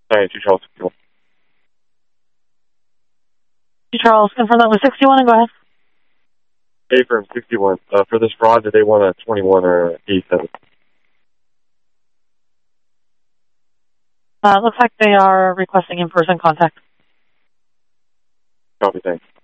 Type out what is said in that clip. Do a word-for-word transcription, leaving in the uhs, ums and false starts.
Sorry, two Charles sixty-one. two Charles, confirm that was sixty-one and go ahead. A firm sixty-one. Uh, for this fraud, did they want a twenty-one or eighty-seven? Uh, looks like they are requesting in-person contact. Copy, thanks.